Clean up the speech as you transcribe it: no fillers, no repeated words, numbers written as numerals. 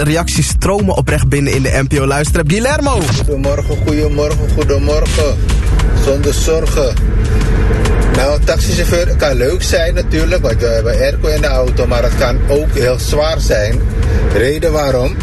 reacties stromen oprecht binnen in de NPO Luisterapp. Guillermo! Goedemorgen. Zonder zorgen. Nou, een taxichauffeur kan leuk zijn natuurlijk, want we hebben airco in de auto, maar het kan ook heel zwaar zijn. Reden waarom?